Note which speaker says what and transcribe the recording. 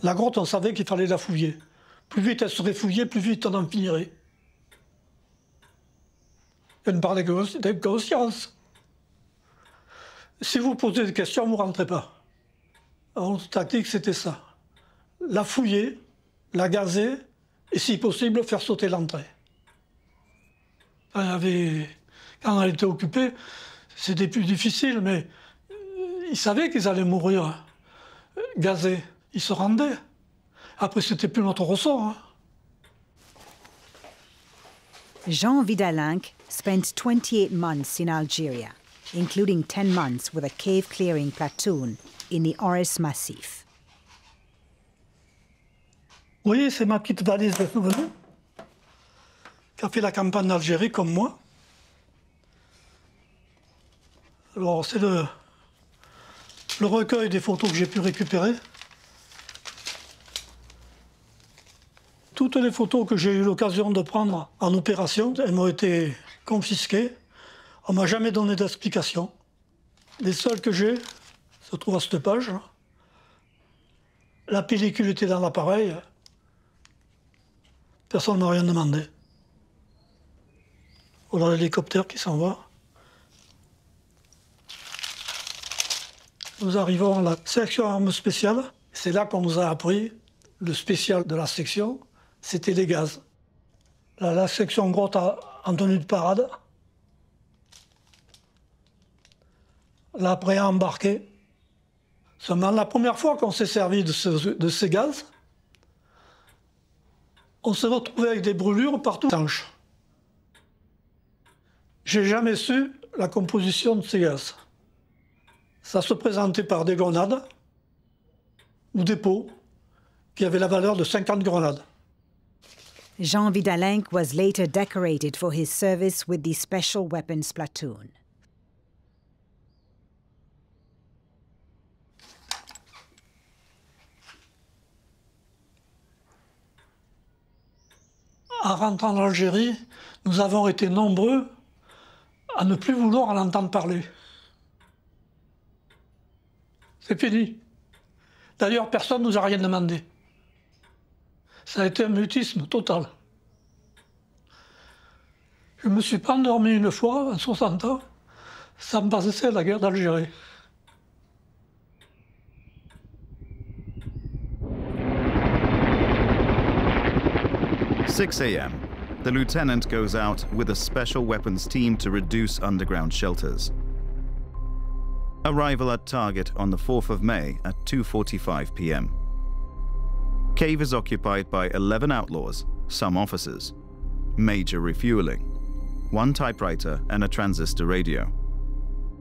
Speaker 1: La grotte, on savait qu'il fallait la fouiller. Plus vite elle serait fouillée, plus vite on en finirait. Il y a une part d'inconscience. Si vous posez des questions, vous ne rentrez pas. Alors, notre tactique, c'était ça. La fouiller, la gazer, et si possible, faire sauter l'entrée. Quand elle était occupée, c'était plus difficile, mais ils savaient qu'ils allaient mourir gazés. Ils se rendaient. Après, c'était plus notre ressort. Hein.
Speaker 2: Jean Vidalinck spent 28 months in Algeria, including 10 months with a cave-clearing platoon in the Oris Massif.
Speaker 1: Vous voyez, c'est ma petite valise de souvenirs, qui a fait la campagne d'Algérie comme moi. Alors, c'est le recueil des photos que j'ai pu récupérer. Toutes les photos que j'ai eu l'occasion de prendre en opération, elles m'ont été confisquées. On ne m'a jamais donné d'explication. Les seules que j'ai se trouvent à cette page. La pellicule était dans l'appareil. Personne ne m'a rien demandé. Voilà l'hélicoptère qui s'en va. Nous arrivons à la section armes spéciales. C'est là qu'on nous a appris le spécial de la section. C'était les gaz. La section grotte en tenue de parade. Là, prêt à embarquer. Seulement, la première fois qu'on s'est servi de ces gaz, on s'est retrouvé avec des brûlures partout. J'ai jamais su la composition de ces gaz. Ça se présentait par des grenades ou des pots qui avaient la valeur de 50 grenades.
Speaker 2: Jean Vidalinck was later decorated for his service with the Special Weapons Platoon.
Speaker 1: En rentrant en Algérie, nous avons été nombreux à ne plus vouloir en entendre parler. C'est fini. D'ailleurs, personne ne nous a rien demandé. Ça a été un mutisme total. Je me suis pas endormi une fois, en 60 ans, ça me passait la guerre d'Algérie.
Speaker 3: – 6 a.m. The lieutenant goes out with a special weapons team to reduce underground shelters. Arrival at target on the 4th of May at 2:45 p.m. Cave is occupied by 11 outlaws, some officers. Major refueling. 1 typewriter and a transistor radio.